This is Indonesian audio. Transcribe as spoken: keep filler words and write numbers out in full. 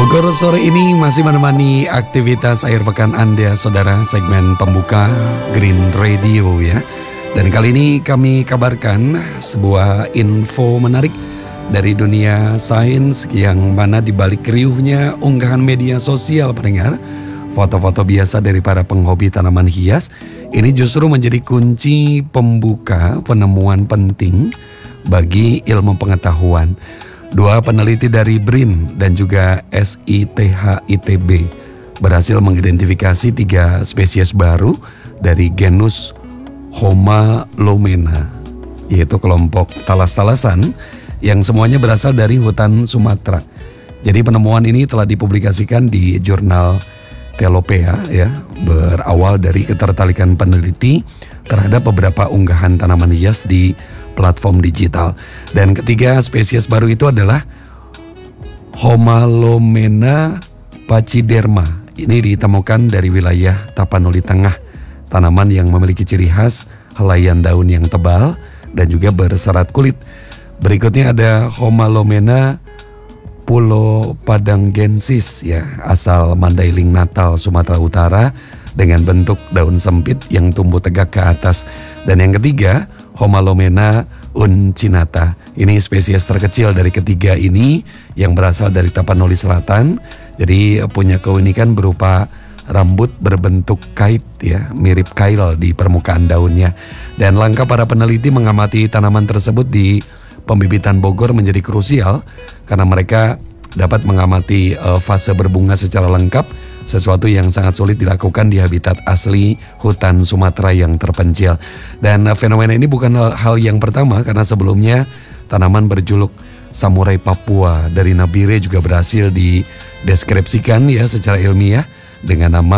Bogor sore ini masih menemani aktivitas akhir pekan Anda, saudara, segmen pembuka Green Radio ya. Dan kali ini kami kabarkan sebuah info menarik dari dunia sains yang mana dibalik riuhnya unggahan media sosial pendengar, foto-foto biasa dari para penghobi tanaman hias ini justru menjadi kunci pembuka penemuan penting bagi ilmu pengetahuan. Dua peneliti dari B R I N dan juga S I T H I T B berhasil mengidentifikasi tiga spesies baru dari genus Homalomena, yaitu kelompok talas-talasan yang semuanya berasal dari hutan Sumatera. Jadi penemuan ini telah dipublikasikan di jurnal Telopea ya, berawal dari ketertarikan peneliti terhadap beberapa unggahan tanaman hias di platform digital. Dan ketiga spesies baru itu adalah Homalomena pachyderma. Ini ditemukan dari wilayah Tapanuli Tengah. Tanaman yang memiliki ciri khas helaian daun yang tebal dan juga berserat kulit. Berikutnya ada Homalomena pulopadangensis ya, asal Mandailing Natal, Sumatera Utara, dengan bentuk daun sempit yang tumbuh tegak ke atas. Dan yang ketiga, Homalomena uncinata. Ini spesies terkecil dari ketiga ini yang berasal dari Tapanuli Selatan. Jadi punya keunikan berupa rambut berbentuk kait ya, mirip kail di permukaan daunnya. Dan langkah para peneliti mengamati tanaman tersebut di pembibitan Bogor menjadi krusial karena mereka dapat mengamati uh, fase berbunga secara lengkap, sesuatu yang sangat sulit dilakukan di habitat asli hutan Sumatera yang terpencil. Dan uh, fenomena ini bukan hal, hal yang pertama, karena sebelumnya tanaman berjuluk samurai Papua dari Nabire juga berhasil dideskripsikan ya secara ilmiah dengan nama